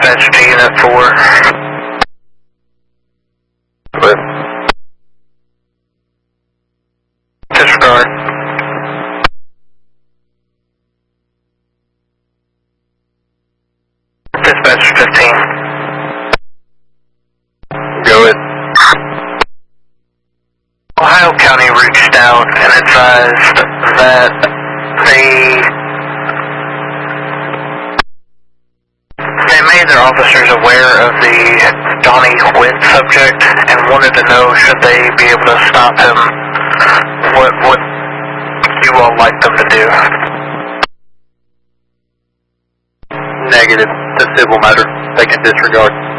Dispatch to Unit 4. With Disregard. Dispatch 15. go with Ohio County reached out and advised that they made their officers aware of the Donnie Witt subject and wanted to know, should they be able to stop him, what would you all like them to do? negative. It's a civil matter. They can disregard.